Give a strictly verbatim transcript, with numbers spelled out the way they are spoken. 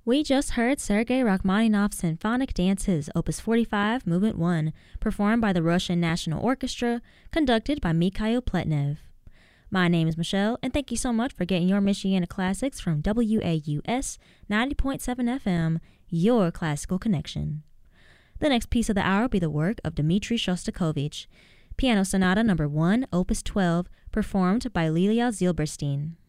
We just heard Sergei Rachmaninoff's Symphonic Dances, Opus forty-five, Movement one, performed by the Russian National Orchestra, conducted by Mikhail Pletnev. My name is Michelle, and thank you so much for getting your Michiana classics from W A U S ninety point seven F M, your classical connection. The next piece of the hour will be the work of Dmitri Shostakovich, Piano Sonata Number one, Opus twelve, performed by Lilia Zilberstein.